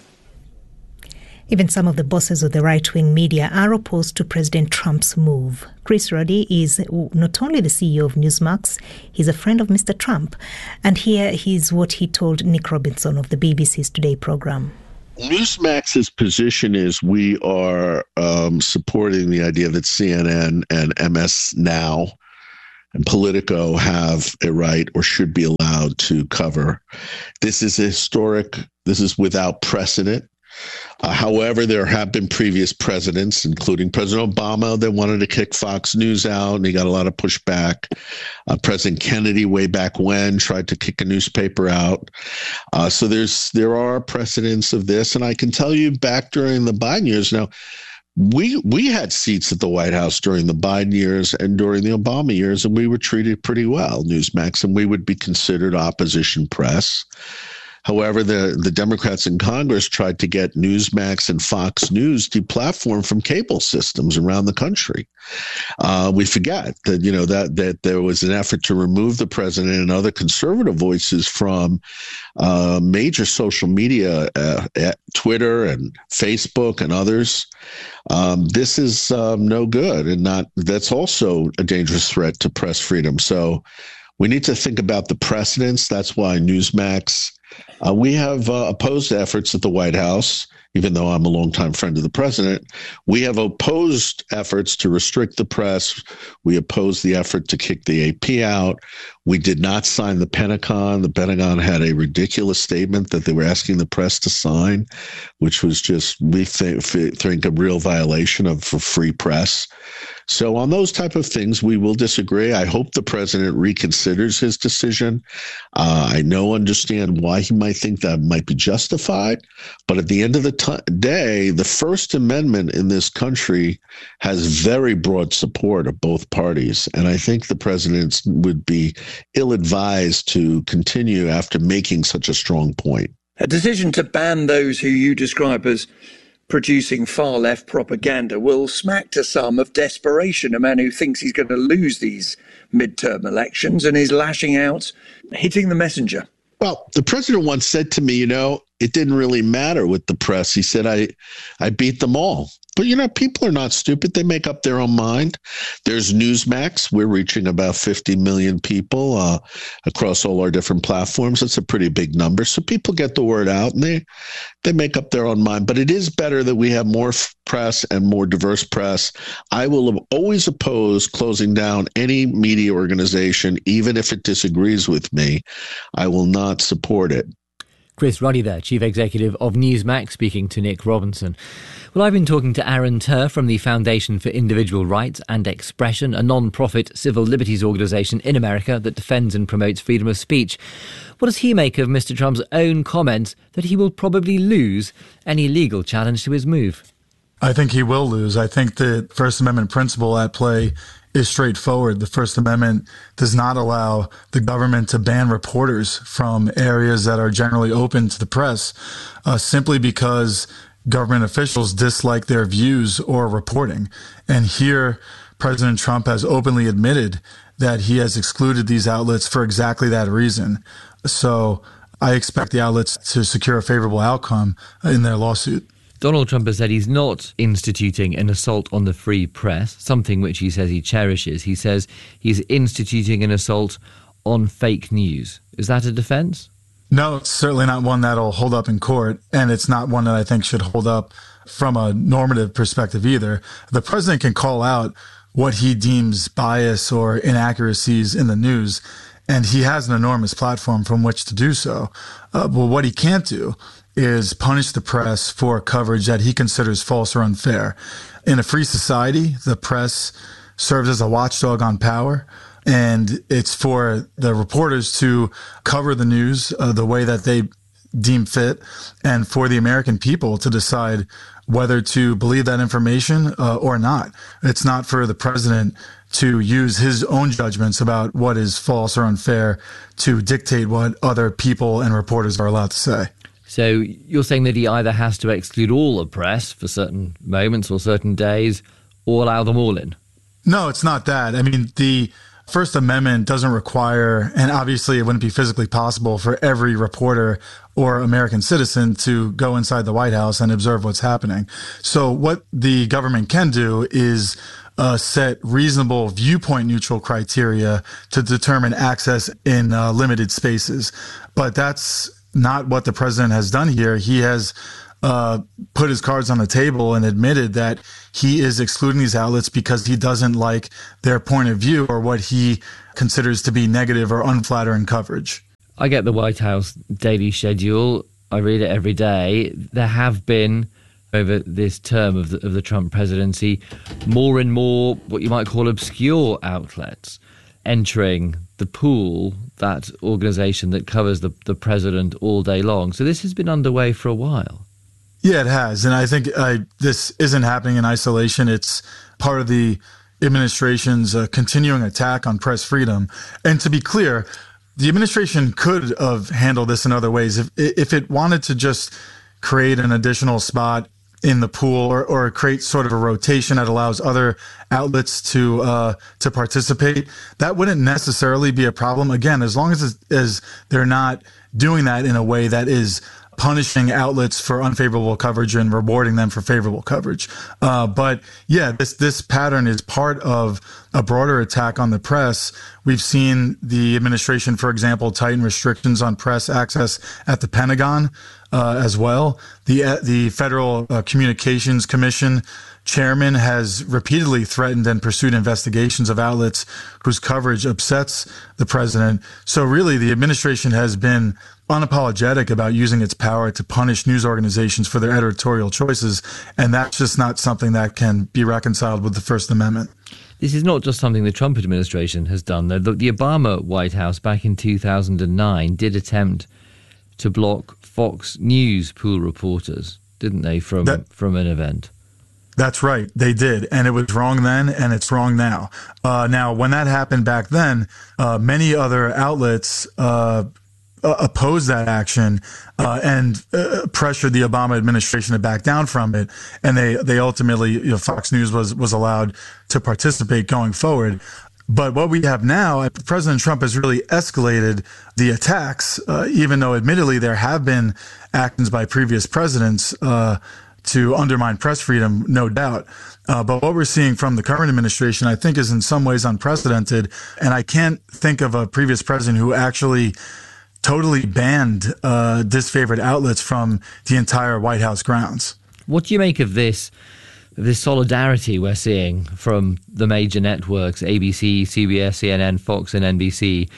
Even some of the bosses of the right-wing media are opposed to President Trump's move. Chris Roddy is not only the C E O of Newsmax, he's a friend of Mister Trump. And here is what he told Nick Robinson of the B B C's Today program. Newsmax's position is we are um, supporting the idea that C N N and M S Now and Politico have a right or should be allowed to cover. This is a historic, this is without precedent. Uh, however, there have been previous presidents, including President Obama, that wanted to kick Fox News out, and he got a lot of pushback. Uh, President Kennedy, way back when, tried to kick a newspaper out. Uh, so there's there are precedents of this, and I can tell you back during the Biden years now, we we had seats at the White House during the Biden years and during the Obama years, and we were treated pretty well, Newsmax, and we would be considered opposition press. However, the, the Democrats in Congress tried to get Newsmax and Fox News deplatformed from cable systems around the country. Uh, we forget that, you know, that, that there was an effort to remove the president and other conservative voices from uh, major social media, uh, Twitter and Facebook and others. Um, this is um, no good, and not that's also a dangerous threat to press freedom. So we need to think about the precedents. That's why Newsmax. Uh, we have uh, opposed efforts at the White House, even though I'm a longtime friend of the president. We have opposed efforts to restrict the press. We opposed the effort to kick the A P out. We did not sign the Pentagon. The Pentagon had a ridiculous statement that they were asking the press to sign, which was just, we th- think, a real violation of for free press. So on those type of things, we will disagree. I hope the president reconsiders his decision. Uh, I know, understand why he might think that might be justified. But at the end of the t- day, the First Amendment in this country has very broad support of both parties. And I think the president would be ill-advised to continue after making such a strong point. A decision to ban those who you describe as producing far-left propaganda will smack to some of desperation, a man who thinks he's going to lose these midterm elections and is lashing out, hitting the messenger. Well, the president once said to me, you know, it didn't really matter with the press. He said, I, I beat them all. But, you know, people are not stupid. They make up their own mind. There's Newsmax. We're reaching about fifty million people uh, across all our different platforms. It's a pretty big number. So people get the word out, and they, they make up their own mind. But it is better that we have more press and more diverse press. I will always oppose closing down any media organization, even if it disagrees with me. I will not support it. Chris Roddy there, Chief Executive of Newsmax, speaking to Nick Robinson. Well, I've been talking to Aaron Turr from the Foundation for Individual Rights and Expression, a non-profit civil liberties organisation in America that defends and promotes freedom of speech. What does he make of Mister Trump's own comments that he will probably lose any legal challenge to his move? I think he will lose. I think the First Amendment principle at play is straightforward. The First Amendment does not allow the government to ban reporters from areas that are generally open to the press uh, simply because government officials dislike their views or reporting. And here, President Trump has openly admitted that he has excluded these outlets for exactly that reason. So I expect the outlets to secure a favorable outcome in their lawsuit. Donald Trump has said he's not instituting an assault on the free press, something which he says he cherishes. He says he's instituting an assault on fake news. Is that a defense? No, it's certainly not one that'll hold up in court, and it's not one that I think should hold up from a normative perspective either. The president can call out what he deems bias or inaccuracies in the news, and he has an enormous platform from which to do so. Uh, but what he can't do is punish the press for coverage that he considers false or unfair. In a free society, the press serves as a watchdog on power, and it's for the reporters to cover the news uh, the way that they deem fit, and for the American people to decide whether to believe that information uh, or not. It's not for the president to use his own judgments about what is false or unfair to dictate what other people and reporters are allowed to say. So you're saying that he either has to exclude all the press for certain moments or certain days, or allow them all in? No, it's not that. I mean, the First Amendment doesn't require, and obviously it wouldn't be physically possible for every reporter or American citizen to go inside the White House and observe what's happening. So what the government can do is uh, set reasonable viewpoint neutral criteria to determine access in uh, limited spaces. But that's not what the president has done here. He has uh, put his cards on the table and admitted that he is excluding these outlets because he doesn't like their point of view or what he considers to be negative or unflattering coverage. I get the White House daily schedule. I read it every day. There have been, over this term of the, of the Trump presidency, more and more what you might call obscure outlets entering the pool, that organisation that covers the, the president all day long. So this has been underway for a while. Yeah, it has. And I think uh, this isn't happening in isolation. It's part of the administration's uh, continuing attack on press freedom. And to be clear, the administration could have handled this in other ways. If if it wanted to just create an additional spot in the pool or, or create sort of a rotation that allows other outlets to uh, to participate, that wouldn't necessarily be a problem. Again, as long as, as they're not doing that in a way that is punishing outlets for unfavorable coverage and rewarding them for favorable coverage. Uh, but yeah, this this pattern is part of a broader attack on the press. We've seen the administration, for example, tighten restrictions on press access at the Pentagon uh, as well. The uh, the Federal uh, Communications Commission chairman has repeatedly threatened and pursued investigations of outlets whose coverage upsets the president. So really, the administration has been unapologetic about using its power to punish news organizations for their editorial choices, and that's just not something that can be reconciled with the First Amendment. This is not just something the Trump administration has done. The, the Obama White House back in two thousand nine did attempt to block Fox News pool reporters, didn't they, from that, from an event? That's right. They did. And it was wrong then, and it's wrong now. Uh, now, when that happened back then, uh, many other outlets uh, uh, opposed that action uh, and uh, pressured the Obama administration to back down from it. And they, they ultimately, you know, Fox News was, was allowed to participate going forward. But what we have now, President Trump has really escalated the attacks, uh, even though admittedly there have been actions by previous presidents uh, to undermine press freedom, no doubt. Uh, but what we're seeing from the current administration, I think, is in some ways unprecedented. And I can't think of a previous president who actually totally banned uh, disfavored outlets from the entire White House grounds. What do you make of this? This solidarity we're seeing from the major networks, A B C, C B S, C N N, Fox and N B C,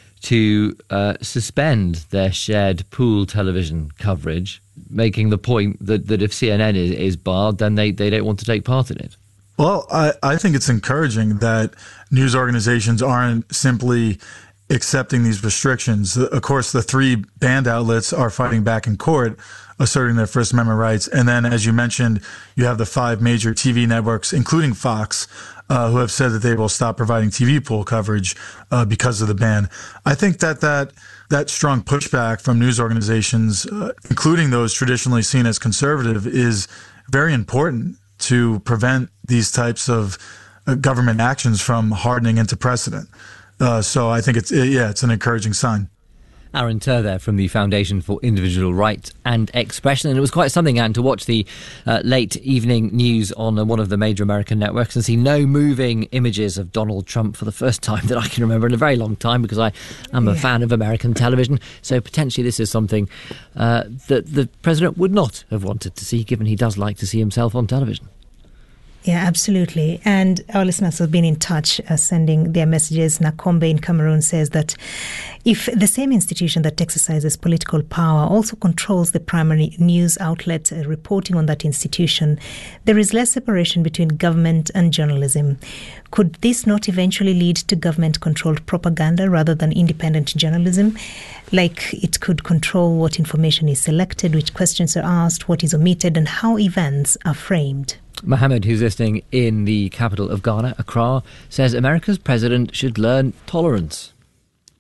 to uh, suspend their shared pool television coverage, making the point that, that if C N N is, is barred, then they, they don't want to take part in it. Well, I, I think it's encouraging that news organizations aren't simply accepting these restrictions. Of course, the three banned outlets are fighting back in court, asserting their First Amendment rights. And then, as you mentioned, you have the five major T V networks, including Fox, uh, who have said that they will stop providing T V pool coverage uh, because of the ban. I think that that, that strong pushback from news organizations, uh, including those traditionally seen as conservative, is very important to prevent these types of uh, government actions from hardening into precedent. Uh, so I think it's, yeah, it's an encouraging sign. Aaron Turr there from the Foundation for Individual Rights and Expression. And it was quite something, Anne, to watch the uh, late evening news on uh, one of the major American networks and see no moving images of Donald Trump for the first time that I can remember in a very long time, because I am a yeah. fan of American television. So potentially this is something uh, that the president would not have wanted to see, given he does like to see himself on television. Yeah, absolutely. And our listeners have been in touch, uh, sending their messages. Nakombe in Cameroon says that if the same institution that exercises political power also controls the primary news outlet uh, reporting on that institution, there is less separation between government and journalism. Could this not eventually lead to government-controlled propaganda rather than independent journalism? Like it could control what information is selected, which questions are asked, what is omitted, and how events are framed. Mohammed, who's listening in the capital of Ghana, Accra, says America's president should learn tolerance.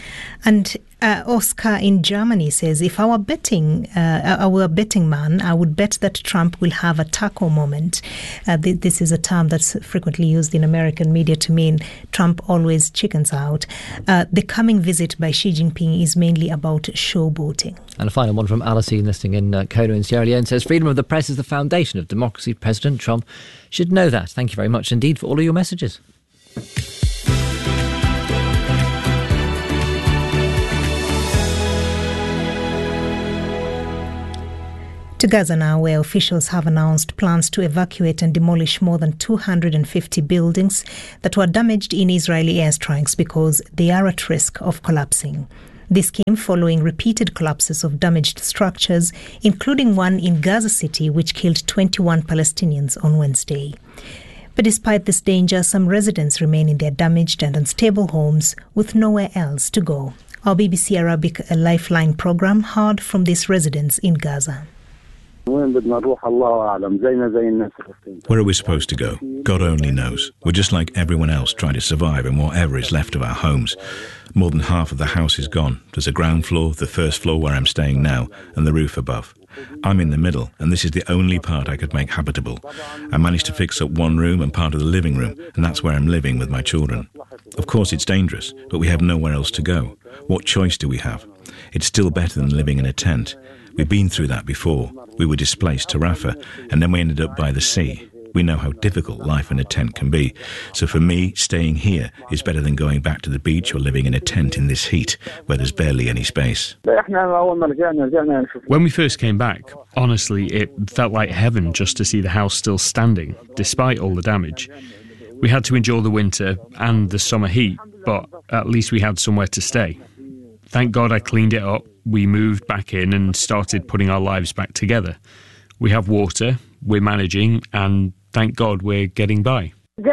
And uh, Oscar in Germany says, if I were betting, uh, I were a betting man, I would bet that Trump will have a taco moment. Uh, th- this is a term that's frequently used in American media to mean Trump always chickens out. Uh, the coming visit by Xi Jinping is mainly about showboating. And a final one from Alicine, listening in uh, Kona in Sierra Leone, says, freedom of the press is the foundation of democracy. President Trump should know that. Thank you very much indeed for all of your messages. To Gaza now, where officials have announced plans to evacuate and demolish more than two hundred fifty buildings that were damaged in Israeli airstrikes because they are at risk of collapsing. This came following repeated collapses of damaged structures, including one in Gaza City, which killed twenty-one Palestinians on Wednesday. But despite this danger, some residents remain in their damaged and unstable homes with nowhere else to go. Our B B C Arabic Lifeline programme heard from these residents in Gaza. Where are we supposed to go? God only knows. We're just like everyone else trying to survive in whatever is left of our homes. More than half of the house is gone. There's a ground floor, the first floor where I'm staying now, and the roof above. I'm in the middle, and this is the only part I could make habitable. I managed to fix up one room and part of the living room, and that's where I'm living with my children. Of course it's dangerous, but we have nowhere else to go. What choice do we have? It's still better than living in a tent. We've been through that before. We were displaced to Rafah, and then we ended up by the sea. We know how difficult life in a tent can be. So for me, staying here is better than going back to the beach or living in a tent in this heat, where there's barely any space. When we first came back, honestly, it felt like heaven just to see the house still standing, despite all the damage. We had to endure the winter and the summer heat, but at least we had somewhere to stay. Thank God I cleaned it up. We moved back in and started putting our lives back together. We have water, we're managing, and thank God we're getting by.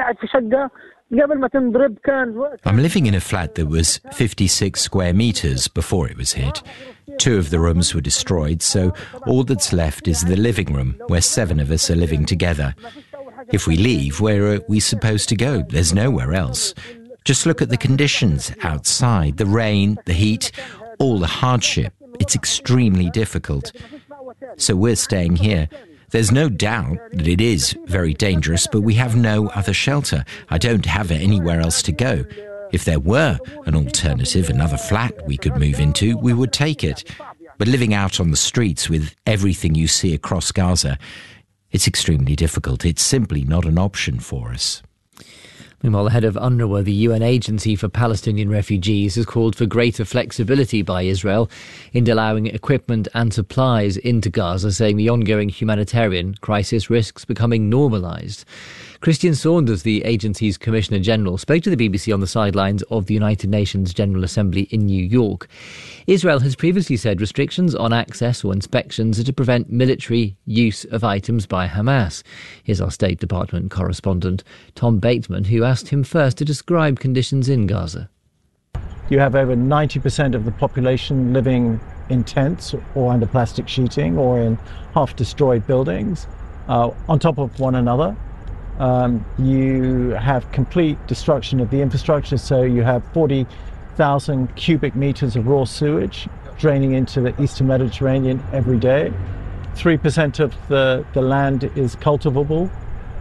I'm living in a flat that was fifty-six square metres before it was hit. Two of the rooms were destroyed, so all that's left is the living room, where seven of us are living together. If we leave, where are we supposed to go? There's nowhere else. Just look at the conditions outside, the rain, the heat, all the hardship. It's extremely difficult. So we're staying here. There's no doubt that it is very dangerous, but we have no other shelter. I don't have anywhere else to go. If there were an alternative, another flat we could move into, we would take it. But living out on the streets with everything you see across Gaza, it's extremely difficult. It's simply not an option for us. Meanwhile, the head of UNRWA, the U N Agency for Palestinian Refugees, has called for greater flexibility by Israel in allowing equipment and supplies into Gaza, saying the ongoing humanitarian crisis risks becoming normalised. Christian Saunders, the agency's Commissioner General, spoke to the B B C on the sidelines of the United Nations General Assembly in New York. Israel has previously said restrictions on access or inspections are to prevent military use of items by Hamas. Here's our State Department correspondent, Tom Bateman, who asked him first to describe conditions in Gaza. You have over ninety percent of the population living in tents or under plastic sheeting or in half-destroyed buildings uh, on top of one another. Um, you have complete destruction of the infrastructure, so you have forty thousand cubic meters of raw sewage draining into the eastern Mediterranean every day. three percent of the, the land is cultivable.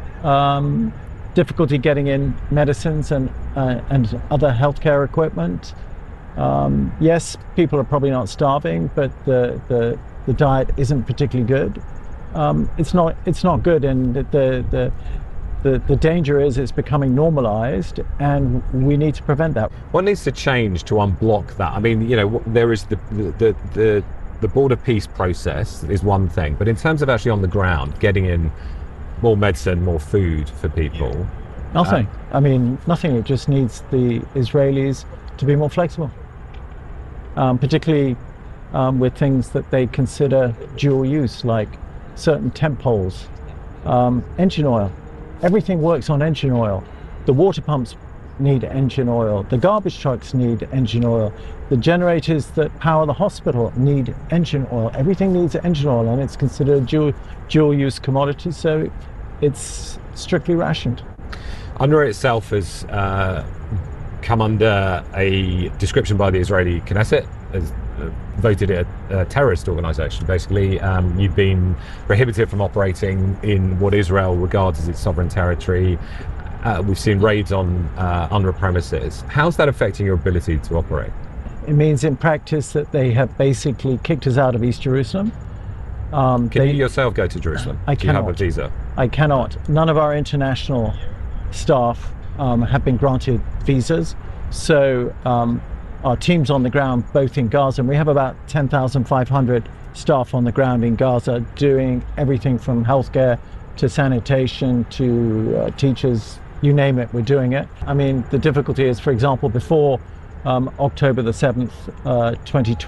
Um, difficulty getting in medicines and, uh, and other healthcare equipment. Um, yes, people are probably not starving, but the, the, the diet isn't particularly good. Um, it's not it's not good, and the, the The, the danger is it's becoming normalised, and we need to prevent that. What needs to change to unblock that? I mean, you know, there is the the the, the border peace process is one thing, but in terms of actually on the ground, getting in more medicine, more food for people. Nothing. Uh, I mean, nothing. It just needs the Israelis to be more flexible, um, particularly um, with things that they consider dual use, like certain tent poles, um, engine oil. Everything works on engine oil. The water pumps need engine oil. The garbage trucks need engine oil. The generators that power the hospital need engine oil. Everything needs engine oil, and it's considered a dual, dual use commodity, so it's strictly rationed. UNRWA itself has uh, come under a description by the Israeli Knesset as uh, voted it a, a terrorist organisation. Basically, um, you've been prohibited from operating in what Israel regards as its sovereign territory. Uh, we've seen raids on uh, UNRWA premises. How's that affecting your ability to operate? It means in practice that they have basically kicked us out of East Jerusalem. Um, Can they, you yourself go to Jerusalem? I Do cannot. you have a visa? I cannot. None of our international staff um, have been granted visas. So um, our teams on the ground, both in Gaza, and we have about ten thousand five hundred staff on the ground in Gaza doing everything from healthcare to sanitation to uh, teachers, you name it, we're doing it. I mean, the difficulty is, for example, before um, October the seventh, uh, twenty